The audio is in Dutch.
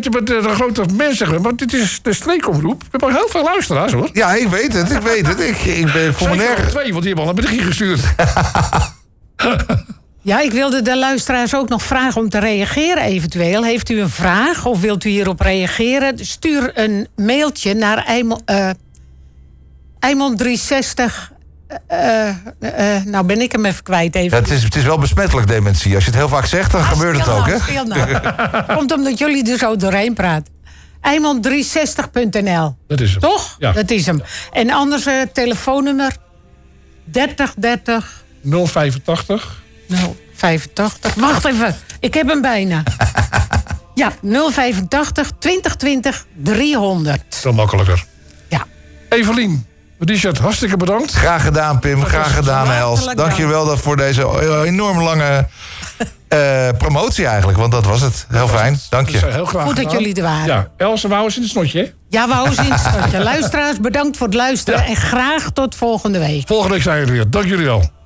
je met de grote mensen... Want dit is de streekomroep. We hebben heel veel luisteraars, hoor. Ja, ik weet het. Ik ben voor me nergens. 2, want die hebben al een berichtje gestuurd. Ja, ik wilde de luisteraars ook nog vragen om te reageren eventueel. Heeft u een vraag of wilt u hierop reageren? Stuur een mailtje naar Eimond360... nou ben ik hem even kwijt even. Ja, het is wel besmettelijk, dementie. Als je het heel vaak zegt, dan gebeurt het ook, hè? Komt omdat jullie er zo doorheen praten. Eimond360.nl. Dat is hem. Toch? Ja. Dat is hem. En anders telefoonnummer 3030 085. 085. Wacht even, ik heb hem bijna. Ja, 085 2020 300. Veel makkelijker. Ja. Evelien, Richard, hartstikke bedankt. Graag gedaan, Pim. Graag gedaan, Els. Dank je wel voor deze enorm lange promotie eigenlijk. Want dat was het. Heel fijn. Dank je. Heel graag Goed dat gedaan. jullie er waren. Ja, Els, we houden ze in het snotje, hè? Ja, we houden ze in het snotje. Luisteraars, bedankt voor het luisteren. En graag tot volgende week. Volgende week zijn jullie weer. Dank jullie wel.